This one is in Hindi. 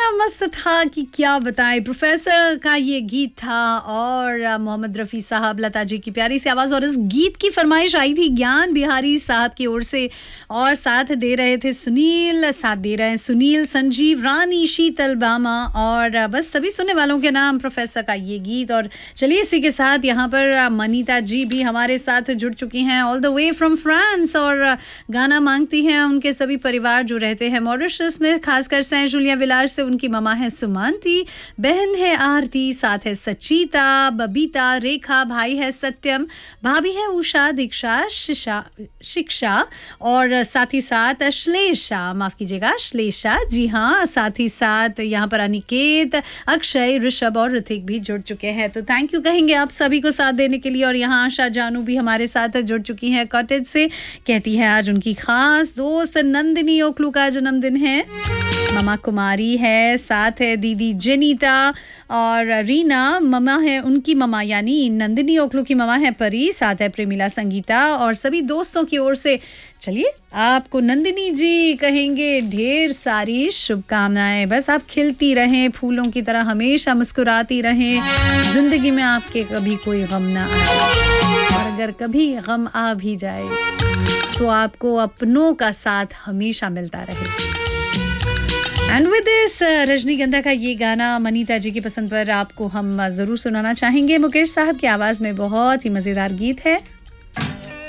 मस्त था कि क्या बताएं। प्रोफेसर का ये गीत था और मोहम्मद रफ़ी साहब, लता जी की प्यारी सी आवाज़। और इस गीत की फरमाइश आई थी ज्ञान बिहारी साहब की ओर से और साथ दे रहे थे सुनील, साथ दे रहे हैं सुनील, संजीव, रानी, शीतल, बामा और बस सभी सुनने वालों के नाम प्रोफेसर का ये गीत। और चलिए इसी के साथ यहाँ पर मनीता जी भी हमारे साथ जुड़ चुकी हैं all the way from France और गाना मांगती हैं उनके सभी परिवार जो रहते हैं मॉरिशस में, खासकर सैन जूलिया विलास से। उनकी ममा है सुमांती, बहन है आरती, साथ है सचीता, बबीता, रेखा, भाई है सत्यम, भाभी है उषा, दीक्षा, शिक्षा और साथ ही साथ श्लेषा, माफ कीजिएगा श्लेषा, जी हाँ। साथ ही साथ यहाँ पर अनिकेत, अक्षय, ऋषभ और ऋतिक भी जुड़ चुके हैं। तो थैंक यू कहेंगे आप सभी को साथ देने के लिए। और यहाँ आशा जानू भी हमारे साथ जुड़ चुकी हैं कॉटेज से, कहती है आज उनकी खास दोस्त नंदिनी ओखलू का जन्मदिन है। ममा कुमारी है, साथ है दीदी जेनीता और रीना, ममा है उनकी ममा यानी नंदिनी ओखलू की ममा है परी, साथ है प्रेमिला, संगीता और सभी दोस्तों की ओर से चलिए आपको नंदिनी जी कहेंगे ढेर सारी शुभकामनाएं। बस आप खिलती रहें, फूलों की तरह हमेशा मुस्कुराती रहें, जिंदगी में आपके कभी कोई गम ना आए। और अगर कभी गम आ भी जाए तो आपको अपनों का साथ हमेशा मिलता रहे। एंड विद दिस रजनीगंधा का ये गाना मनीता जी की पसंद पर आपको हम ज़रूर सुनाना चाहेंगे। मुकेश साहब की आवाज़ में बहुत ही मज़ेदार गीत है।